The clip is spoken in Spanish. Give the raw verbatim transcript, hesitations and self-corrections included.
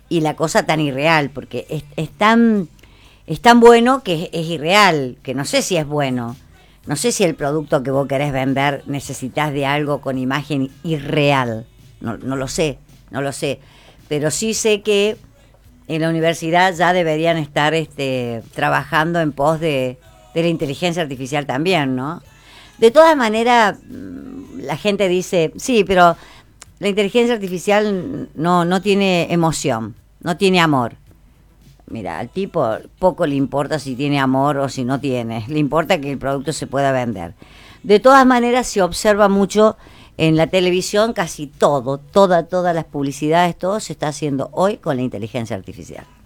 y la cosa tan irreal, porque es, es tan es tan bueno que es, es irreal, que no sé si es bueno. No sé si el producto que vos querés vender necesitas de algo con imagen irreal. No, no lo sé, no lo sé. Pero sí sé que en la universidad ya deberían estar este, trabajando en pos de, de la inteligencia artificial también, ¿no? De todas maneras, la gente dice, sí, pero la inteligencia artificial no, no tiene emoción, no tiene amor. Mira, al tipo poco le importa si tiene amor o si no tiene, le importa que el producto se pueda vender. De todas maneras, se observa mucho en la televisión, casi todo, toda, todas las publicidades, todo se está haciendo hoy con la inteligencia artificial.